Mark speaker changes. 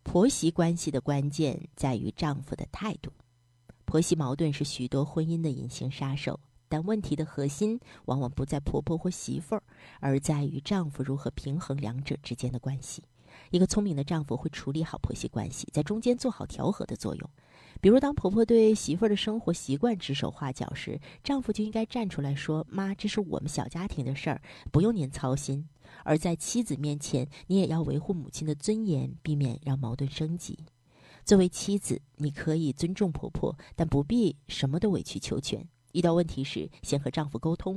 Speaker 1: 婆媳关系的关键在于丈夫的态度。婆媳矛盾是许多婚姻的隐形杀手，但问题的核心往往不在婆婆或媳妇儿，而在于丈夫如何平衡两者之间的关系。一个聪明的丈夫会处理好婆媳关系，在中间做好调和的作用。比如当婆婆对媳妇儿的生活习惯指手画脚时，丈夫就应该站出来说：妈，这是我们小家庭的事儿，不用您操心。而在妻子面前，你也要维护母亲的尊严，避免让矛盾升级。作为妻子，你可以尊重婆婆，但不必什么都委曲求全。遇到问题时，先和丈夫沟通，